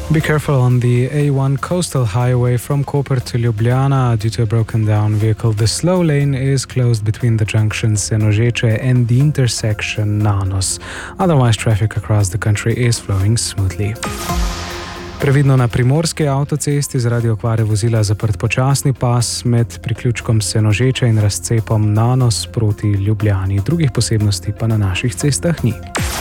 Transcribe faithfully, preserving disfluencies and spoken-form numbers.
Be careful on the A one coastal highway from Koper to Ljubljana due to a broken down vehicle. The slow lane is closed between the junctions Senožeče and the intersection Nanos. Otherwise, traffic across the country is flowing smoothly. Previdno na primorski avtocesti zaradi okvare vozila zaprt počasni pas med priključkom Senožeče in razcepom Nanos proti Ljubljani. Drugih posebnosti pa na naših cestah ni.